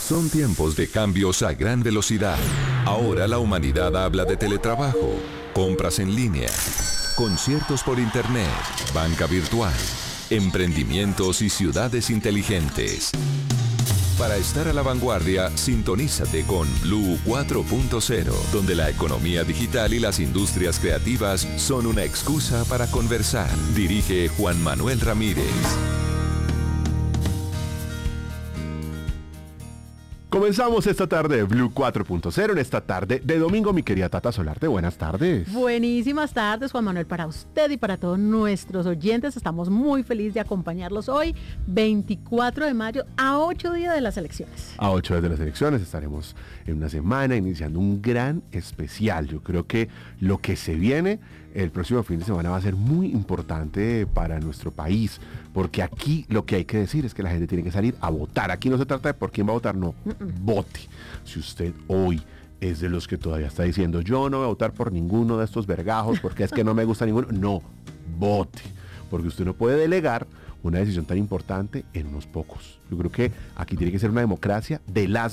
Son tiempos de cambios a gran velocidad. Ahora la humanidad habla de teletrabajo, compras en línea, conciertos por internet, banca virtual, emprendimientos y ciudades inteligentes. Para estar a la vanguardia, sintonízate con Blue 4.0, donde la economía digital y las industrias creativas son una excusa para conversar. Dirige Juan Manuel Ramírez. Comenzamos esta tarde de Blue 4.0, en esta tarde de domingo, mi querida Tata Solarte. Buenas tardes. Buenísimas tardes, Juan Manuel, para usted y para todos nuestros oyentes. Estamos muy felices de acompañarlos hoy, 24 de mayo, a 8 días de las elecciones. A 8 días de las elecciones estaremos en una semana iniciando un gran especial. Yo creo que lo que se viene el próximo fin de semana va a ser muy importante para nuestro país, porque aquí lo que hay que decir es que la gente tiene que salir a votar. Aquí no se trata de por quién va a votar, no. Vote. Si usted hoy es de los que todavía está diciendo yo no voy a votar por ninguno de estos vergajos porque es que no me gusta ninguno, no, vote, porque usted no puede delegar una decisión tan importante en unos pocos. Yo creo que aquí tiene que ser una democracia de las